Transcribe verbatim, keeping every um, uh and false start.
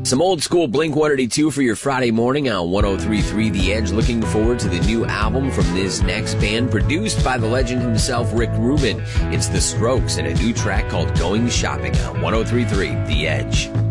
Some old school Blink one eighty-two for your Friday morning on one oh three point three The Edge. Looking forward to the new album from this next band, produced by the legend himself, Rick Rubin. It's The Strokes and a new track called Going Shopping on one oh three point three The Edge.